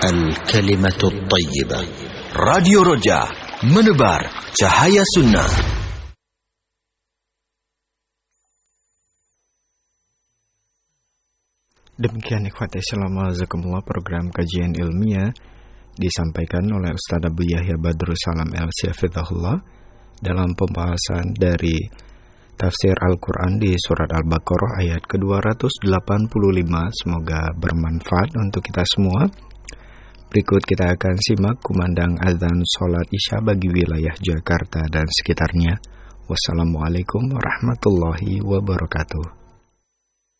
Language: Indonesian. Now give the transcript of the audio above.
الكلمة الطيبة. راديو Roja menebar cahaya sunnah. Demikian ikhwati Islam wazakumullah, program kajian ilmiah disampaikan oleh Ustaz Abu Yahya Badrus Salam LC Hafizahullah dalam pembahasan dari tafsir Al-Quran di surat Al-Baqarah ayat ke-285. Semoga bermanfaat untuk kita semua. Berikut kita akan simak kumandang azan sholat isya bagi wilayah Jakarta dan sekitarnya. Wassalamualaikum warahmatullahi wabarakatuh.